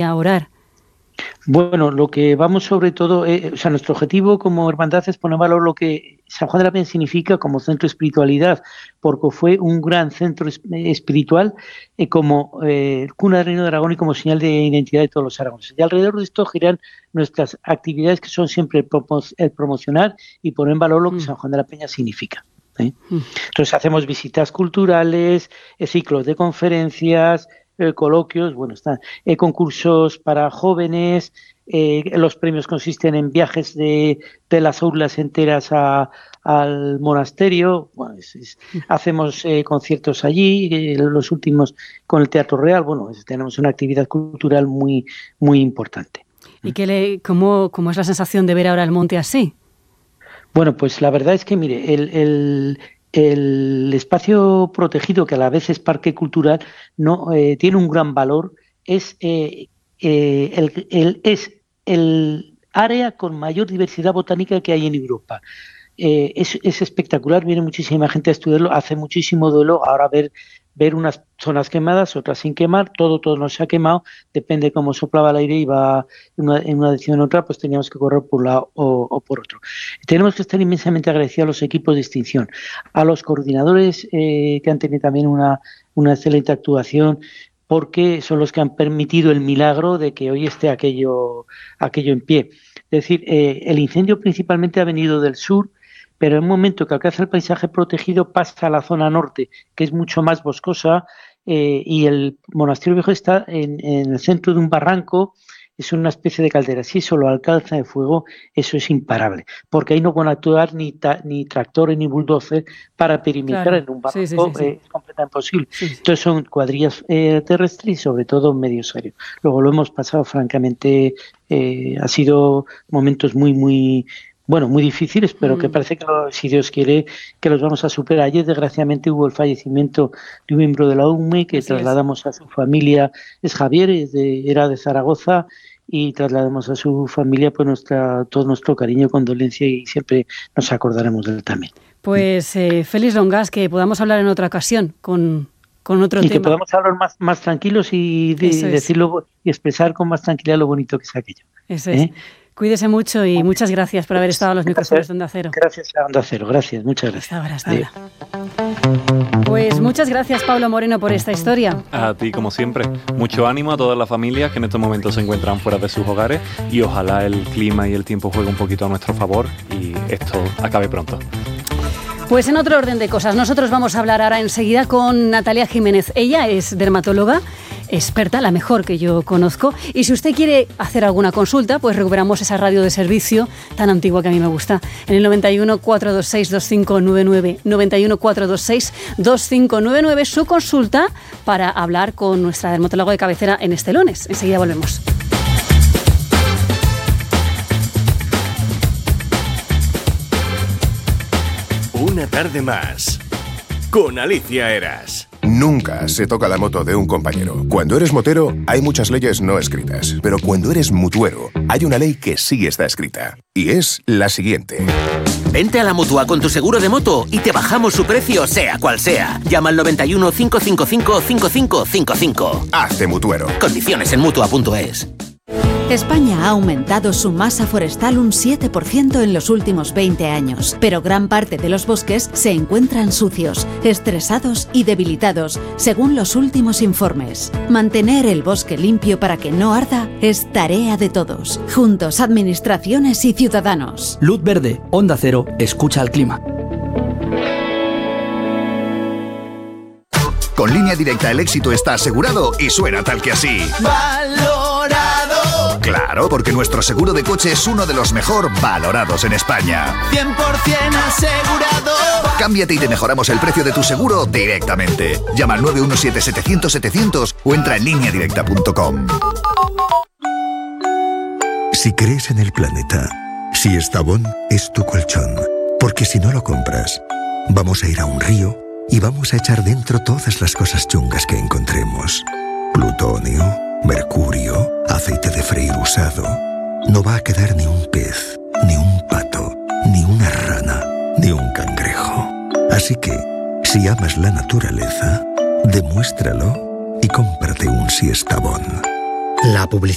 a orar? Bueno, lo que vamos sobre todo, nuestro objetivo como hermandad es poner en valor lo que San Juan de la Peña significa como centro de espiritualidad, porque fue un gran centro espiritual como cuna del Reino de Aragón y como señal de identidad de todos los aragoneses. Y alrededor de esto giran nuestras actividades, que son siempre el promocionar y poner en valor lo que San Juan de la Peña significa. Entonces hacemos visitas culturales, ciclos de conferencias, coloquios, concursos para jóvenes, los premios consisten en viajes de las aulas enteras al monasterio, hacemos conciertos allí, los últimos con el Teatro Real, tenemos una actividad cultural muy, muy importante. ¿Y cómo es la sensación de ver ahora el monte así? Bueno, pues la verdad es que, mire, el espacio protegido, que a la vez es parque cultural, tiene un gran valor. Es el área con mayor diversidad botánica que hay en Europa. Es espectacular, viene muchísima gente a estudiarlo, hace muchísimo duelo. Ahora ver unas zonas quemadas, otras sin quemar, todo no se ha quemado, depende de cómo soplaba el aire y va en una dirección o en otra, pues teníamos que correr por un lado o por otro. Tenemos que estar inmensamente agradecidos a los equipos de extinción, a los coordinadores que han tenido también una excelente actuación, porque son los que han permitido el milagro de que hoy esté aquello en pie. Es decir, el incendio principalmente ha venido del sur, pero en un momento que alcanza el paisaje protegido pasa a la zona norte, que es mucho más boscosa, y el monasterio viejo está en el centro de un barranco, es una especie de caldera. Si eso lo alcanza de fuego, eso es imparable, porque ahí no van a actuar ni tractores ni bulldozer para perimetrar en un barranco, sí. Es completamente imposible. Sí. Entonces son cuadrillas terrestres y sobre todo medios aéreos. Luego lo hemos pasado francamente, ha sido momentos muy, muy... muy difíciles, pero que parece que, si Dios quiere, que los vamos a superar. Ayer, desgraciadamente, hubo el fallecimiento de un miembro de la UME que trasladamos a su familia. Es Javier, era de Zaragoza, y trasladamos a su familia pues todo nuestro cariño, condolencia, y siempre nos acordaremos de él también. Pues Félix Longas, que podamos hablar en otra ocasión con otro tema. Y que podamos hablar más tranquilos y decirlo y expresar con más tranquilidad lo bonito que es aquello. Eso es. Cuídese mucho y muchas gracias por haber estado a los micrófonos de Onda Cero. Gracias a Onda Cero, gracias, muchas gracias. Hasta ahora. Pues muchas gracias, Pablo Moreno, por esta historia. A ti, como siempre. Mucho ánimo a todas las familias que en estos momentos se encuentran fuera de sus hogares, y ojalá el clima y el tiempo jueguen un poquito a nuestro favor y esto acabe pronto. Pues en otro orden de cosas, nosotros vamos a hablar ahora enseguida con Natalia Jiménez. Ella es dermatóloga, experta, la mejor que yo conozco. Y si usted quiere hacer alguna consulta, pues recuperamos esa radio de servicio tan antigua que a mí me gusta. En el 91 426 2599, 91 426 2599, su consulta para hablar con nuestra dermatóloga de cabecera en Estelones. Enseguida volvemos. Una tarde más, con Alicia Eras. Nunca se toca la moto de un compañero. Cuando eres motero, hay muchas leyes no escritas. Pero cuando eres mutuero, hay una ley que sí está escrita. Y es la siguiente. Vente a la Mutua con tu seguro de moto y te bajamos su precio, sea cual sea. Llama al 91 555 5555. Hazte mutuero. Condiciones en Mutua.es. España ha aumentado su masa forestal un 7% en los últimos 20 años, pero gran parte de los bosques se encuentran sucios, estresados y debilitados, según los últimos informes. Mantener el bosque limpio para que no arda es tarea de todos, juntos administraciones y ciudadanos. Luz verde, Onda Cero, escucha al clima. Con Línea Directa el éxito está asegurado y suena tal que así. ¡Valorado! Claro, porque nuestro seguro de coche es uno de los mejor valorados en España. 100% asegurado. Cámbiate y te mejoramos el precio de tu seguro directamente. Llama al 917-700-700 o entra en lineadirecta.com. Si crees en el planeta, si Estavón es tu colchón, porque si no lo compras, vamos a ir a un río y vamos a echar dentro todas las cosas chungas que encontremos. Plutonio, mercurio, aceite de freír usado. No va a quedar ni un pez, ni un pato, ni una rana, ni un cangrejo. Así que, si amas la naturaleza, demuéstralo y cómprate un Siestabón. La publicidad